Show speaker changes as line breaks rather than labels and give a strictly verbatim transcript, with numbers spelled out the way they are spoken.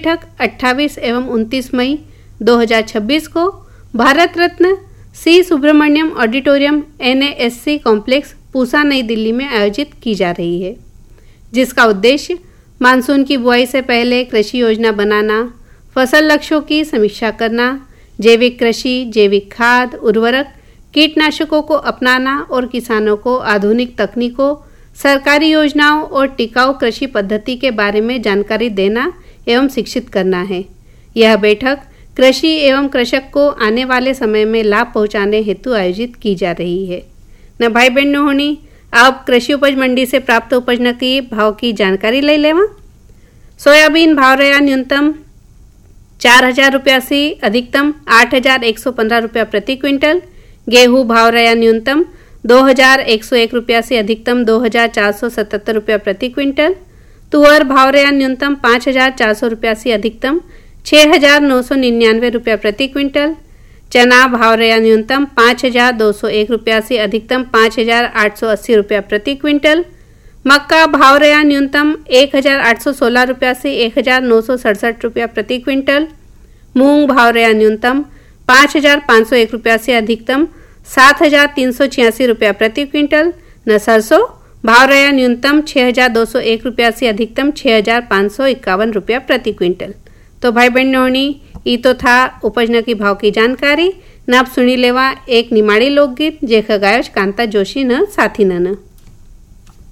बैठक अट्ठाईस एवं उनतीस मई दो हज़ार छब्बीस को भारत रत्न सी Subramaniam auditorium N A S C complex Pusa नई दिल्ली में आयोजित की जा रही है, जिसका उद्देश्य मानसून की बुआई से पहले कृषि योजना बनाना, फसल लक्ष्यों की समीक्षा करना, जैविक कृषि, जैविक खाद, उर्वरक, कीटनाशकों को अपनाना और किसानों को आधुनिक तकनीकों, सरकारी योजनाओं और टिकाऊ कृषि पद्धति के बारे में जानकारी देना एवं शिक्षित करना है। यह बैठक कृषि एवं कृषक को आने वाले समय में लाभ पहुंचाने हेतु आयोजित की जा रही है। न भाई बहन होनी, आप कृषि उपज मंडी से प्राप्त उपज न की भाव की जानकारी ले लेवा। सोयाबीन भाव रहा न्यूनतम चार हजार रुपया से अधिकतम आठ हजार एक सौ पंद्रह रुपया प्रति क्विंटल। गेहूँ भाव रहा न्यूनतम दो हजार एक सौ एक रुपया से अधिकतम दो हजार चार सौ सतहत्तर रुपया प्रति क्विंटल। तुअर भाव रहा न्यूनतम पाँच हजार चार सौ रुपया से अधिकतम छः हजार नौ सौ निन्यानवे रुपया प्रति क्विंटल। चना भाव रहा न्यूनतम पाँच हजार दो सौ एक रुपया से अधिकतम पाँच हजार आठ सौ अस्सी रुपया प्रति क्विंटल। मक्का भाव रहा न्यूनतम एक हजार आठ सौ सोलह रुपया से एक हजार नौ सौ सड़सठ रुपया प्रति क्विंटल। मूंग भाव रहा न्यूनतम पाँच हजार पाँच सौ एक रुपया से अधिकतम सात हजार तीन सौ छियासी रुपया प्रति क्विंटल। न सरसों भाव रहा न्यूनतम छः हजार दो सौ एक रुपया से अधिकतम छः हजार पाँच सौ इक्यावन रुपया प्रति क्विंटल। तो भाई बहन होनी, ये तो था उपज न की भाव की जानकारी। न आप सुनी लेवा एक निमाड़ी लोकगीत जेखा गायोज कांता जोशी न साथी न।